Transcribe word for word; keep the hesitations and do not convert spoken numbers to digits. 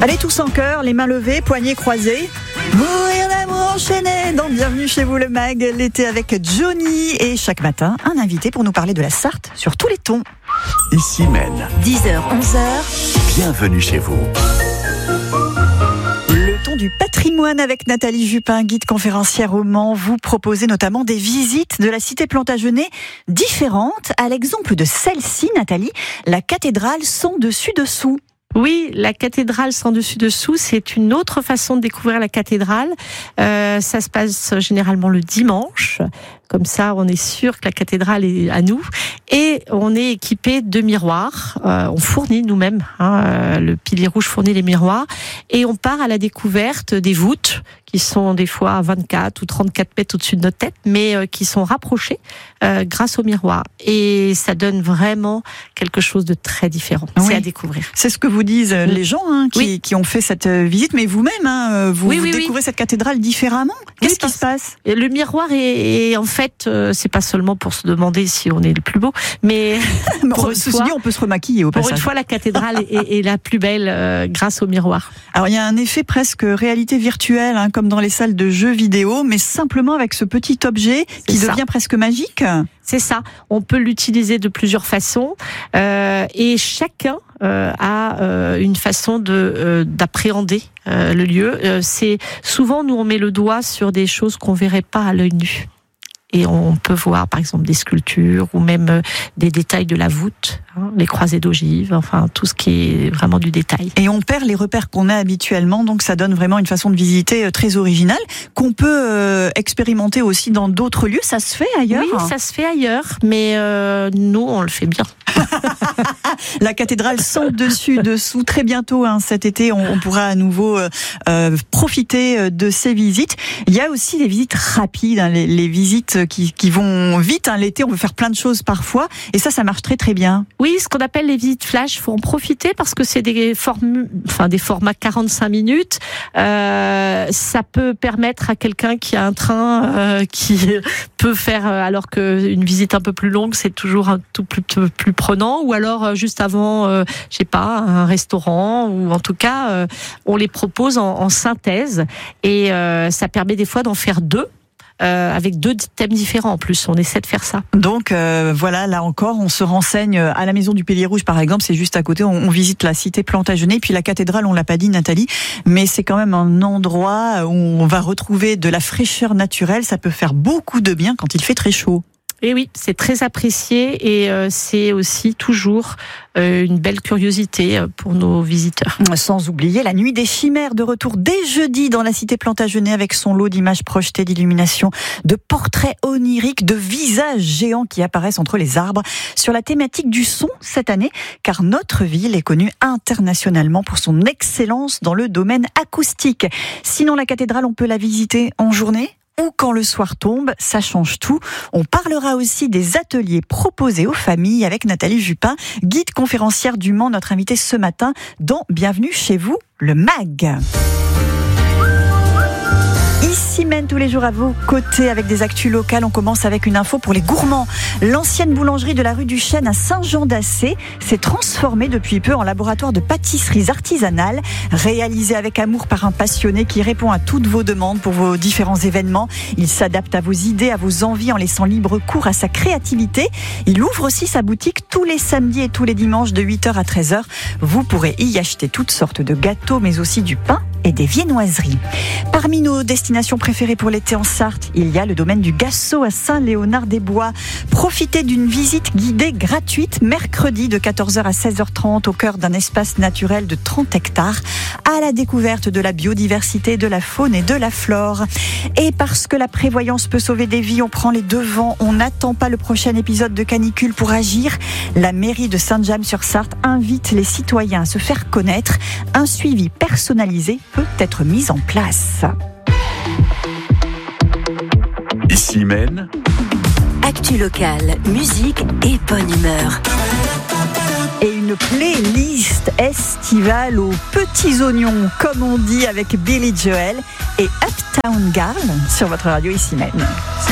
Allez tous en chœur, les mains levées, poignets croisés. Mourir d'amour enchaîné dans Bienvenue chez vous le Mag, l'été avec Johnny. Et chaque matin, un invité pour nous parler de la Sarthe sur tous les tons. Ici Maine. dix heures, onze heures. Bienvenue chez vous. Le ton du patrimoine avec Nathalie Jupin, guide conférencière au Mans. Vous proposez notamment des visites de la cité Plantagenet différentes. À l'exemple de celle-ci, Nathalie, la cathédrale sans dessus-dessous. Oui, la cathédrale sans dessus-dessous, c'est une autre façon de découvrir la cathédrale. Euh, ça se passe généralement le dimanche. Comme ça, on est sûr que la cathédrale est à nous. Et on est équipé de miroirs. Euh, on fournit nous-mêmes. Hein, euh, le Pilier Rouge fournit les miroirs. Et on part à la découverte des voûtes, qui sont des fois à vingt-quatre ou trente-quatre mètres au-dessus de notre tête, mais euh, qui sont rapprochées euh, grâce aux miroirs. Et ça donne vraiment quelque chose de très différent. Oui. C'est à découvrir. C'est ce que vous disent les gens hein, qui, oui. qui ont fait cette visite. Mais vous-même, hein, vous, oui, vous oui, découvrez oui. cette cathédrale différemment. Qu'est-ce oui, qui se passe ? Et le miroir est, est en fait, euh, c'est pas seulement pour se demander si on est le plus beau, mais pour une Ceci fois, dit, on peut se remaquiller au pour passage. une fois, la cathédrale est, est la plus belle euh, grâce au miroir. Alors il y a un effet presque réalité virtuelle, hein, comme dans les salles de jeux vidéo, mais simplement avec ce petit objet C'est qui ça. devient presque magique. C'est ça. On peut l'utiliser de plusieurs façons euh, et chacun euh, a euh, une façon de euh, d'appréhender euh, le lieu. Euh, c'est souvent nous on met le doigt sur des choses qu'on verrait pas à l'œil nu. Et on peut voir, par exemple, des sculptures ou même euh, des détails de la voûte, hein, les croisées d'ogives, enfin tout ce qui est vraiment du détail. Et on perd les repères qu'on a habituellement, donc ça donne vraiment une façon de visiter très originale, qu'on peut euh, expérimenter aussi dans d'autres lieux. Ça se fait ailleurs ? Oui, ça se fait ailleurs, mais euh, nous, on le fait bien. La cathédrale sans dessus-dessous. Très bientôt, hein, cet été, on, on pourra à nouveau euh, euh, profiter de ces visites. Il y a aussi des visites rapides, hein, les, les visites qui, qui vont vite. Hein. L'été, on peut faire plein de choses parfois, et ça, ça marche très très bien. Oui, ce qu'on appelle les visites flash, faut en profiter parce que c'est des formes, enfin des formats quarante-cinq minutes. Euh, ça peut permettre à quelqu'un qui a un train euh, qui peut faire, alors qu'une visite un peu plus longue, c'est toujours un tout plus plus prenant, ou alors euh, juste avant, euh, je sais pas, un restaurant, ou en tout cas, euh, on les propose en, en synthèse, et euh, ça permet des fois d'en faire deux. Euh, avec deux thèmes différents en plus, on essaie de faire ça. Donc euh, voilà, là encore, on se renseigne à la maison du Pilier Rouge par exemple, c'est juste à côté, on, on visite la cité Plantagenet, puis la cathédrale, on l'a pas dit Nathalie, mais c'est quand même un endroit où on va retrouver de la fraîcheur naturelle, ça peut faire beaucoup de bien quand il fait très chaud. Et oui, c'est très apprécié et euh, c'est aussi toujours euh, une belle curiosité pour nos visiteurs. Sans oublier la nuit des chimères de retour dès jeudi dans la cité Plantagenet avec son lot d'images projetées, d'illuminations, de portraits oniriques, de visages géants qui apparaissent entre les arbres sur la thématique du son cette année, car notre ville est connue internationalement pour son excellence dans le domaine acoustique. Sinon, la cathédrale, on peut la visiter en journée ou quand le soir tombe, ça change tout. On parlera aussi des ateliers proposés aux familles avec Nathalie Jupin, guide conférencière du Mans, notre invitée ce matin dans Bienvenue chez vous, le Mag. Ici mène tous les jours à vos côtés avec des actus locales. On commence avec une info pour les gourmands. L'ancienne boulangerie de la rue du Chêne à Saint-Jean-d'Assé s'est transformée depuis peu en laboratoire de pâtisseries artisanales, réalisé avec amour par un passionné qui répond à toutes vos demandes pour vos différents événements. Il s'adapte à vos idées, à vos envies en laissant libre cours à sa créativité. Il ouvre aussi sa boutique tous les samedis et tous les dimanches de huit heures à treize heures. Vous pourrez y acheter toutes sortes de gâteaux mais aussi du pain et des viennoiseries. Parmi nos destinations préférées pour l'été en Sarthe, il y a le domaine du Gassot à Saint-Léonard-des-Bois. Profitez d'une visite guidée gratuite mercredi de quatorze heures à seize heures trente au cœur d'un espace naturel de trente hectares à la découverte de la biodiversité, de la faune et de la flore. Et parce que la prévoyance peut sauver des vies, on prend les devants, on n'attend pas le prochain épisode de canicule pour agir. La mairie de Saint-James-sur-Sarthe invite les citoyens à se faire connaître. Un suivi personnalisé peut être mis en place. Ici Maine. Actu locale, musique et bonne humeur. Et une playlist estivale aux petits oignons, comme on dit avec Billy Joel et Uptown Girl sur votre radio Ici Maine.